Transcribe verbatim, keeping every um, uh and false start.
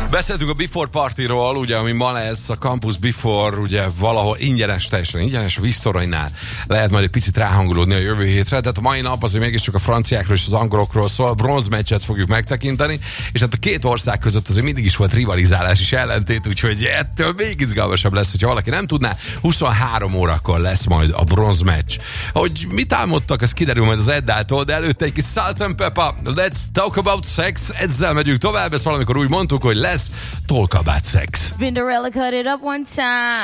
Beszéltünk a Before Partyról, ugye, ami ma lesz a Campus Before, ugye valahol ingyenes, teljesen ingyenes, a Víztoronynál lehet majd egy picit ráhangolódni a jövő hétre, tehát a mai nap azért mégiscsak a franciákról és az angolokról szól, a bronzmeccset fogjuk megtekinteni, és hát a két ország között azért mindig is volt rivalizálás és ellentét, úgyhogy ettől még izgalmasabb lesz, hogyha valaki nem tudná, huszonhárom órakor lesz majd a bronzmeccs. Hogy mit álmodtak, ez kiderül majd az Eddától, de előtte egy kis Salt and Pepper, Let's Talk About Sex, ezzel megyünk tovább, ezt valamikor úgy mondtuk, hogy lesz Talk About Sex. Spinderella cut it up one time.